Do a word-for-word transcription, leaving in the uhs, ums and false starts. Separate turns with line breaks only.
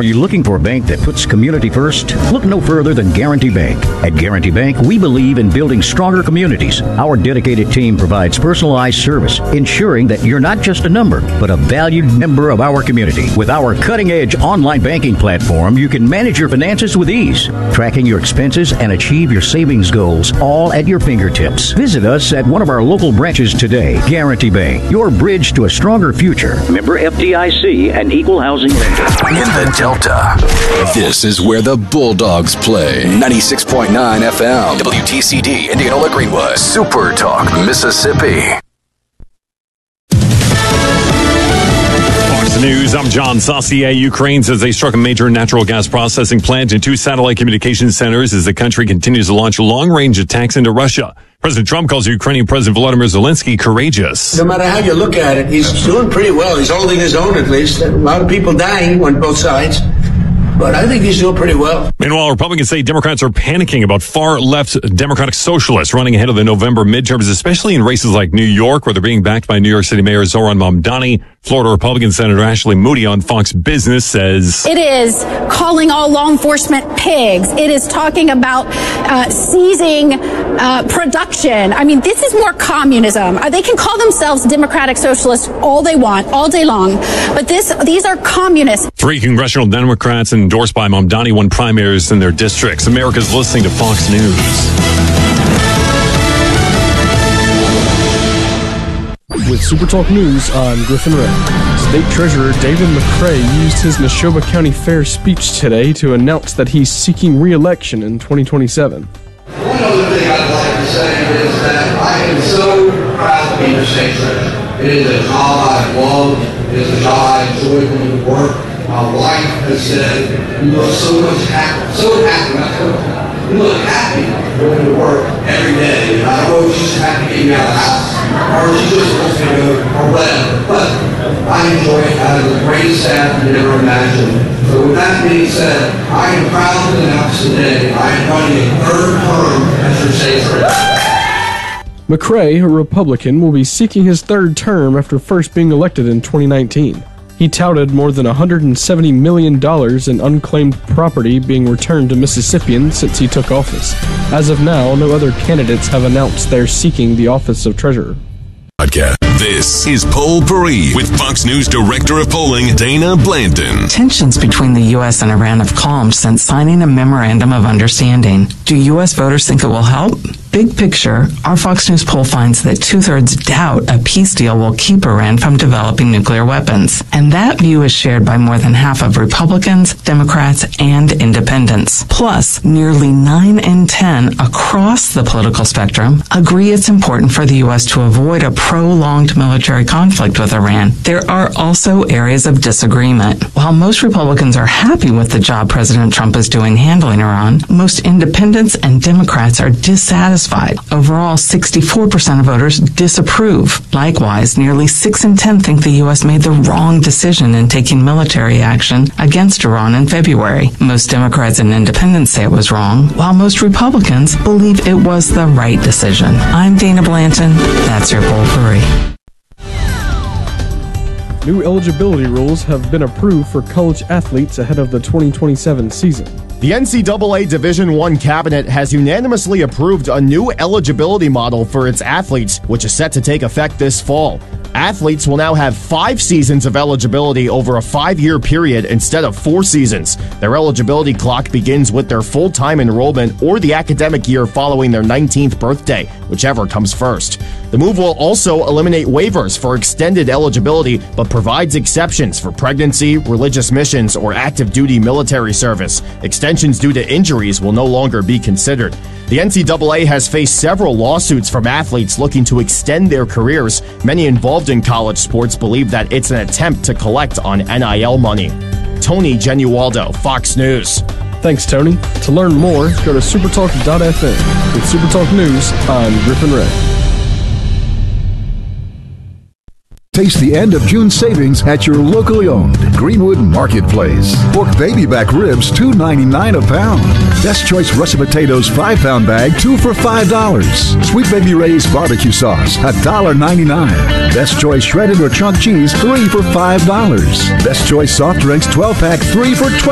Are you looking for a bank that puts community first? Look no further than Guarantee Bank. At Guarantee Bank, we believe in building stronger communities. Our dedicated team provides personalized service, ensuring that you're not just a number, but a valued member of our community. With our cutting-edge online banking platform, you can manage your finances with ease, tracking your expenses and achieve your savings goals all at your fingertips. Visit us at one of our local branches today. Guarantee Bank, your bridge to a stronger future. Member F D I C and Equal Housing Lender.
In the Delta, this is where the Bulldogs play. ninety-six point nine F M, W T C D, Indianola Greenwood, Super Talk, Mississippi.
Fox News, I'm John Saucier. Ukraine says they struck a major natural gas processing plant and two satellite communication centers as the country continues to launch long-range attacks into Russia. President Trump calls Ukrainian President Volodymyr Zelensky courageous.
No matter how you look at it, he's doing pretty well. He's holding his own, at least. A lot of people dying on both sides. But I think he's doing pretty well.
Meanwhile, Republicans say Democrats are panicking about far-left Democratic Socialists running ahead of the November midterms, especially in races like New York, where they're being backed by New York City Mayor Zohran Mamdani. Florida Republican Senator Ashley Moody on Fox Business says,
it is calling all law enforcement pigs. It is talking about uh, seizing uh, production. I mean, this is more communism. Uh, they can call themselves Democratic Socialists all they want, all day long. But this, these are communists.
Three congressional Democrats endorsed by Mamdani won primaries in their districts. America's listening to Fox News.
With SuperTalk News, I'm Griffin Ray. State Treasurer David McCray used his Neshoba County Fair speech today to announce that he's seeking re-election in twenty twenty-seven.
One other thing I'd like to say is that I am so proud to be the state treasurer. It is a job I love. It is a job I enjoy going to work. My wife has said, you look so much happy, so happy, not so happy. You look happy going to work every day. And I know she's happy getting out of the house, or she just wants to go, or whatever. But I enjoy it. I have the greatest staff you never imagined. So with that being said, I am proud to announce today I am running a third term as your state treasurer.
McCray, a Republican, will be seeking his third term after first being elected in twenty nineteen. He touted more than one hundred seventy million dollars in unclaimed property being returned to Mississippians since he took office. As of now, no other candidates have announced they're seeking the office of treasurer.
Podcast. This is Poll Paris with Fox News Director of Polling, Dana Blanton.
Tensions between the U S and Iran have calmed since signing a memorandum of understanding. Do U S voters think it will help? Big picture, our Fox News poll finds that two-thirds doubt a peace deal will keep Iran from developing nuclear weapons. And that view is shared by more than half of Republicans, Democrats, and independents. Plus, nearly nine in ten across the political spectrum agree it's important for the U S to avoid a prolonged military conflict with Iran. There are also areas of disagreement. While most Republicans are happy with the job President Trump is doing handling Iran, most independents and Democrats are dissatisfied. Overall, sixty-four percent of voters disapprove. Likewise, nearly six in ten think the U S made the wrong decision in taking military action against Iran in February. Most Democrats and independents say it was wrong, while most Republicans believe it was the right decision. I'm Dana Blanton. That's your Poll Paris.
New eligibility rules have been approved for college athletes ahead of the twenty twenty-seven season.
The N C double A Division one cabinet has unanimously approved a new eligibility model for its athletes, which is set to take effect this fall. Athletes will now have five seasons of eligibility over a five-year period instead of four seasons. Their eligibility clock begins with their full-time enrollment or the academic year following their nineteenth birthday, whichever comes first. The move will also eliminate waivers for extended eligibility, but provides exceptions for pregnancy, religious missions, or active duty military service. Extensions due to injuries will no longer be considered. The N C double A has faced several lawsuits from athletes looking to extend their careers. Many involved in college sports believe that it's an attempt to collect on N I L money. Tony Genualdo, Fox News.
Thanks, Tony. To learn more, go to supertalk dot f m. With SuperTalk News, I'm Griffin Ray.
Taste the end of June savings at your locally owned Greenwood Marketplace. Pork baby back ribs, two ninety-nine a pound. Best Choice russet potatoes, five pound bag, two for five dollars. Sweet Baby Ray's barbecue sauce, one ninety-nine. Best Choice shredded or chunk cheese, three for five dollars. Best Choice soft drinks, twelve pack, three for twenty dollars.